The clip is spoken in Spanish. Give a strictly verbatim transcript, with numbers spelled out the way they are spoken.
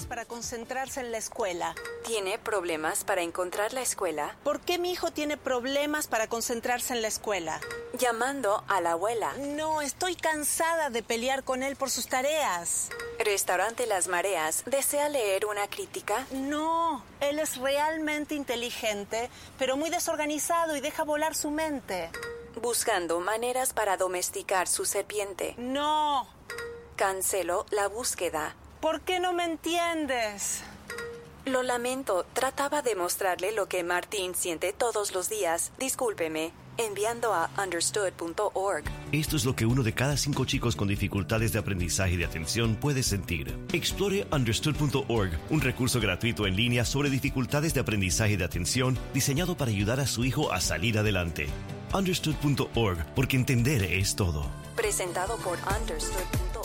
para concentrarse en la escuela. ¿Tiene problemas para encontrar la escuela? ¿Por qué mi hijo tiene problemas para concentrarse en la escuela? Llamando a la abuela. No, estoy cansada de pelear con él por sus tareas. Restaurante Las Mareas. ¿Desea leer una crítica? No, él es realmente inteligente, pero muy desorganizado y deja volar su mente. Buscando maneras para domesticar su serpiente. No. Cancelo la búsqueda. ¿Por qué no me entiendes? Lo lamento, trataba de mostrarle lo que Martín siente todos los días. Discúlpeme, enviando a understood punto org. Esto es lo que uno de cada cinco chicos con dificultades de aprendizaje y de atención puede sentir. Explore understood punto org, un recurso gratuito en línea sobre dificultades de aprendizaje y de atención diseñado para ayudar a su hijo a salir adelante. understood punto org, porque entender es todo. Presentado por Understood.